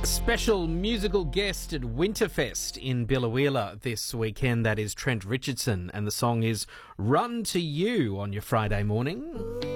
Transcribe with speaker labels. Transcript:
Speaker 1: Special musical guest at Winterfest in Biloela this weekend. That is Trent Richardson, and the song is Run to You on your Friday morning.